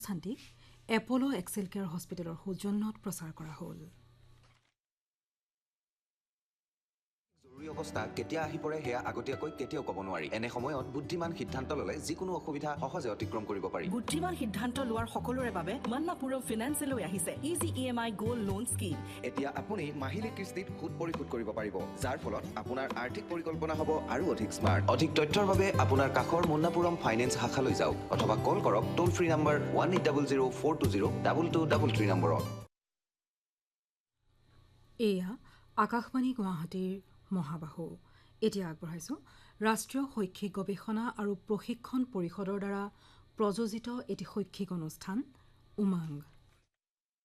শান্তি এপলো Excel care হস্পিটেলৰ সৌজন্যত প্ৰচাৰ কৰা হ'ল। জৰুৰী অৱস্থা কেতিয়া আহি পৰে সেয়া আগতীয়াকৈ কেতিয়াও ক'ব নোৱাৰি। এনে সময়ত বুদ্ধিমান সিদ্ধান্ত ল'লে যিকোনো অসুবিধা সহজে অতিক্ৰম কৰিব পাৰি। বুদ্ধিমান সিদ্ধান্ত লোৱাৰ সকলোৰে বাবে মান্নাপুৰম ফিনান্সে লৈ আহিছে easy EMI gold loan scheme. এতিয়া আপুনি মাহিলী কিস্তিত সুদ পৰিশোধ কৰিব পাৰিব, যাৰ ফলত আপোনাৰ আৰ্থিক পৰিকল্পনা হ'ব আৰু অধিক স্মাৰ্ট। অধিক তথ্যৰ বাবে আপোনাৰ কাষৰ মুন্নাপুৰম ফাইনেন্স শাখালৈ যাওক অথবা কল কৰক টোল ফ্ৰী নম্বৰ 1800-420-2233 নম্বৰত। এয়া আকাশবাণী গুৱাহাটীৰ মহাবাহু। এতিয়া আগবঢ়াইছোঁ ৰাষ্ট্ৰীয় শৈক্ষিক গৱেষণা আৰু প্ৰশিক্ষণ পৰিষদৰ দ্বাৰা প্ৰযোজিত এটি শৈক্ষিক অনুষ্ঠান উমাংগ।